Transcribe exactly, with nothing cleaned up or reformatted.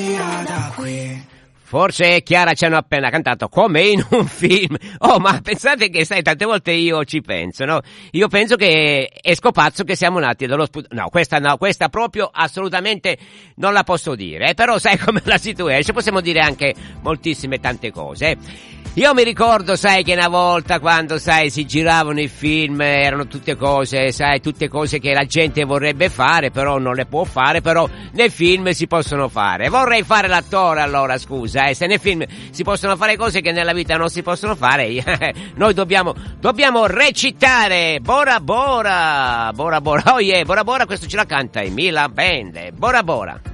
via da qui. Forse Chiara ci hanno appena cantato come in un film. Oh, ma pensate che, sai, tante volte io ci penso, no? Io penso che esco pazzo che siamo nati dallo sput... No, questa no, questa proprio assolutamente non la posso dire, eh? Però sai come la situation, possiamo dire anche moltissime tante cose, eh? Io mi ricordo, sai, che una volta quando, sai, si giravano i film, erano tutte cose, sai, tutte cose che la gente vorrebbe fare, però non le può fare, però nei film si possono fare. Vorrei fare l'attore, allora, scusa, eh, se nei film si possono fare cose che nella vita non si possono fare, noi dobbiamo, dobbiamo recitare. Bora Bora, Bora Bora, oh yeah, Bora Bora, questo ce la canta i Milan Band, Bora Bora.